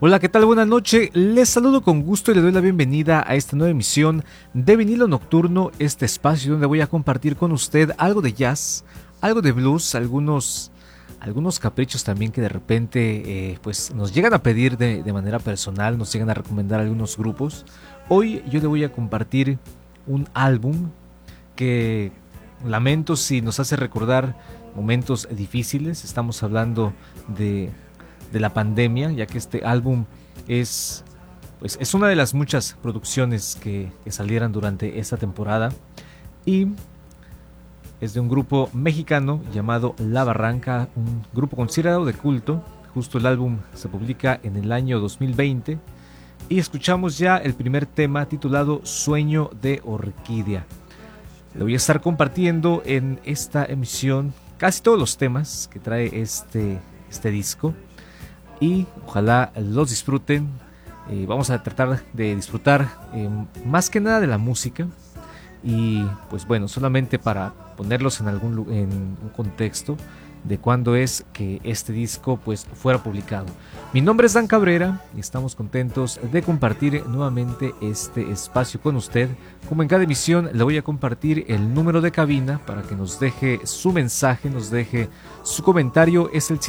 Hola, ¿qué tal? Buenas noches. Les saludo con gusto y le doy la bienvenida a esta nueva emisión de Vinilo Nocturno, este espacio donde voy a compartir con usted algo de jazz, algo de blues, algunos caprichos también que de repente pues nos llegan a pedir de manera personal, nos llegan a recomendar algunos grupos. Hoy yo le voy a compartir un álbum que lamento si nos hace recordar momentos difíciles. Estamos hablando de la pandemia, ya que este álbum es una de las muchas producciones que salieran durante esta temporada y es de un grupo mexicano llamado La Barranca, un grupo considerado de culto. Justo el álbum se publica en el año 2020 y escuchamos ya el primer tema titulado Sueño de Orquídea. Le voy a estar compartiendo en esta emisión casi todos los temas que trae este disco y ojalá los disfruten. Vamos a tratar de disfrutar más que nada de la música y pues bueno, solamente para ponerlos en un contexto de cuándo es que este disco pues fuera publicado. Mi nombre es Dan Cabrera y estamos contentos de compartir nuevamente este espacio con usted. Como en cada emisión le voy a compartir el número de cabina para que nos deje su mensaje, nos deje su comentario. Es el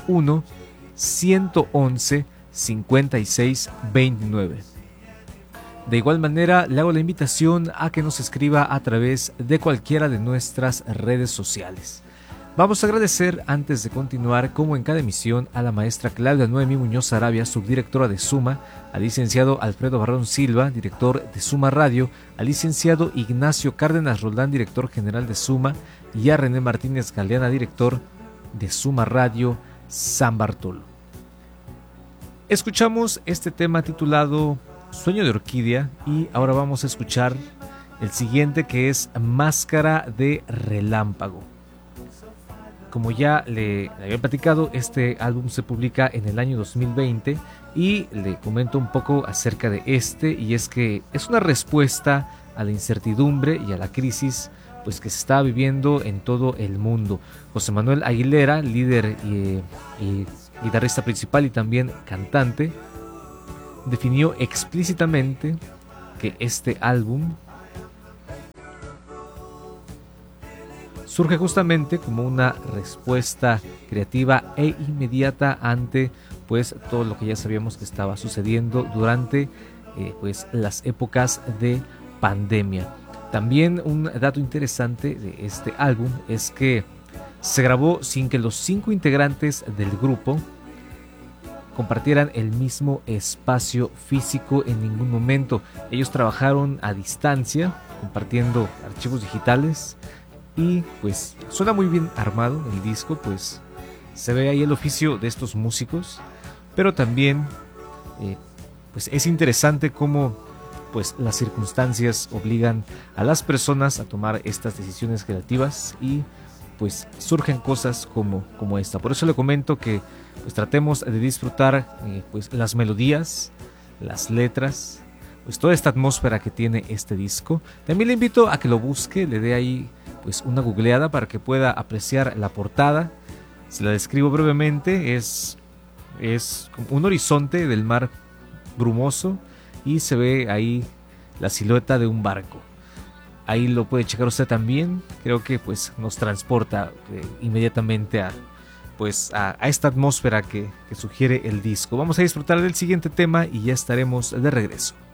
771-111-5629. De igual manera, le hago la invitación a que nos escriba a través de cualquiera de nuestras redes sociales. Vamos a agradecer, antes de continuar, como en cada emisión, a la maestra Claudia Noemí Muñoz Arabia, subdirectora de Suma, al licenciado Alfredo Barrón Silva, director de Suma Radio, al licenciado Ignacio Cárdenas Roldán, director general de Suma, y a René Martínez Galeana, director de Suma Radio San Bartolo. Escuchamos este tema titulado Sueño de Orquídea y ahora vamos a escuchar el siguiente, que es Máscara de Relámpago. Como ya le había platicado, este álbum se publica en el año 2020 y le comento un poco acerca de y es que es una respuesta a la incertidumbre y a la crisis pues que se está viviendo en todo el mundo. José Manuel Aguilera, líder y guitarrista principal y también cantante, definió explícitamente que este álbum surge justamente como una respuesta creativa e inmediata ante pues todo lo que ya sabíamos que estaba sucediendo durante pues las épocas de pandemia. También un dato interesante de este álbum es que se grabó sin que los 5 integrantes del grupo compartieran el mismo espacio físico en ningún momento. Ellos trabajaron a distancia, compartiendo archivos digitales y pues suena muy bien armado el disco, pues se ve ahí el oficio de estos músicos, pero también pues es interesante cómo pues las circunstancias obligan a las personas a tomar estas decisiones creativas y pues surgen cosas como esta. Por eso le comento que pues tratemos de disfrutar pues las melodías, las letras, pues toda esta atmósfera que tiene este disco. También le invito a que lo busque, le dé ahí pues una googleada para que pueda apreciar la portada. Se la describo brevemente, es un horizonte del mar brumoso y se ve ahí la silueta de un barco. Ahí lo puede checar usted también. Creo que pues nos transporta inmediatamente a esta atmósfera que sugiere el disco. Vamos a disfrutar del siguiente tema y ya estaremos de regreso.